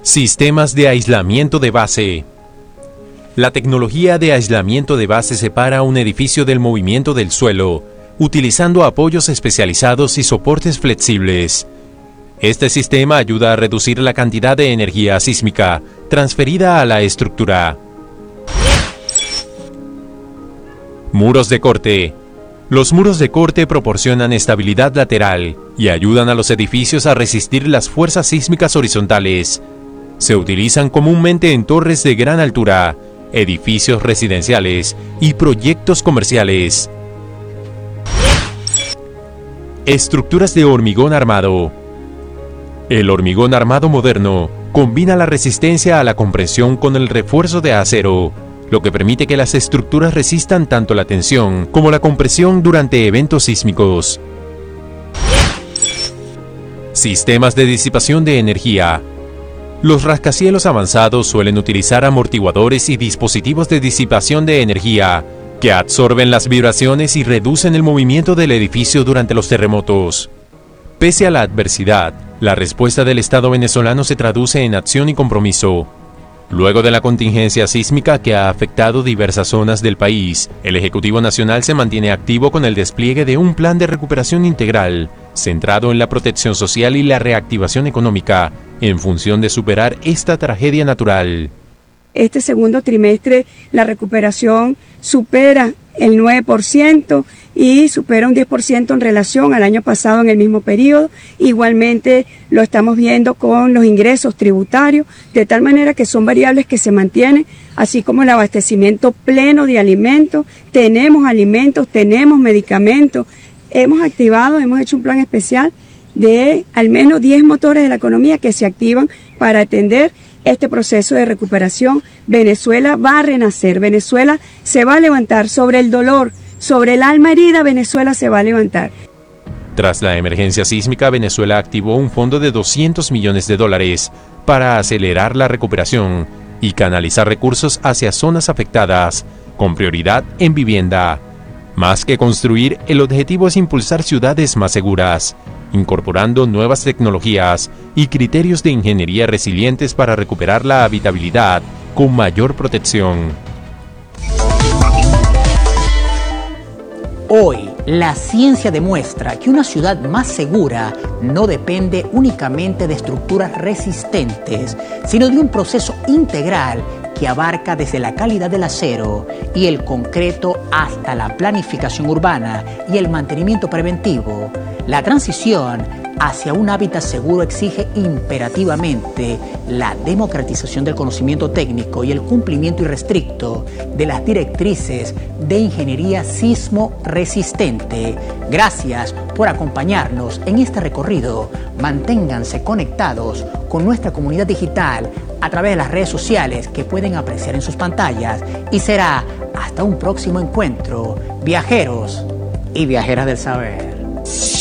Sistemas de aislamiento de base. La tecnología de aislamiento de base separa un edificio del movimiento del suelo, utilizando apoyos especializados y soportes flexibles. Este sistema ayuda a reducir la cantidad de energía sísmica transferida a la estructura. Muros de corte. Los muros de corte proporcionan estabilidad lateral y ayudan a los edificios a resistir las fuerzas sísmicas horizontales. Se utilizan comúnmente en torres de gran altura, edificios residenciales y proyectos comerciales. Estructuras de hormigón armado. El hormigón armado moderno combina la resistencia a la compresión con el refuerzo de acero, lo que permite que las estructuras resistan tanto la tensión como la compresión durante eventos sísmicos. Sistemas de disipación de energía. Los rascacielos avanzados suelen utilizar amortiguadores y dispositivos de disipación de energía que absorben las vibraciones y reducen el movimiento del edificio durante los terremotos. Pese a la adversidad, la respuesta del Estado venezolano se traduce en acción y compromiso. Luego de la contingencia sísmica que ha afectado diversas zonas del país, el Ejecutivo Nacional se mantiene activo con el despliegue de un plan de recuperación integral, centrado en la protección social y la reactivación económica, en función de superar esta tragedia natural. Este segundo trimestre la recuperación supera el 9% y supera un 10% en relación al año pasado en el mismo periodo. Igualmente lo estamos viendo con los ingresos tributarios, de tal manera que son variables que se mantienen, así como el abastecimiento pleno de alimentos. Tenemos alimentos, tenemos medicamentos. Hemos hecho un plan especial de al menos 10 motores de la economía que se activan para atender este proceso de recuperación. Venezuela va a renacer, Venezuela se va a levantar sobre el dolor, sobre el alma herida. Venezuela se va a levantar. Tras la emergencia sísmica, Venezuela activó un fondo de $200 millones para acelerar la recuperación y canalizar recursos hacia zonas afectadas, con prioridad en vivienda. Más que construir, el objetivo es impulsar ciudades más seguras, incorporando nuevas tecnologías y criterios de ingeniería resilientes para recuperar la habitabilidad con mayor protección. Hoy, la ciencia demuestra que una ciudad más segura no depende únicamente de estructuras resistentes, sino de un proceso integral que abarca desde la calidad del acero y el concreto hasta la planificación urbana y el mantenimiento preventivo. La transición hacia un hábitat seguro exige imperativamente la democratización del conocimiento técnico y el cumplimiento irrestricto de las directrices de ingeniería sismo resistente. Gracias por acompañarnos en este recorrido. Manténganse conectados con nuestra comunidad digital a través de las redes sociales que pueden apreciar en sus pantallas, y será hasta un próximo encuentro, viajeros y viajeras del saber.